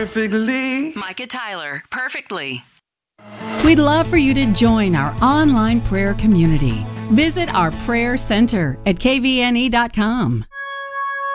perfectly. Micah Tyler, perfectly. We'd love for you to join our online prayer community. Visit our prayer center at kvne.com.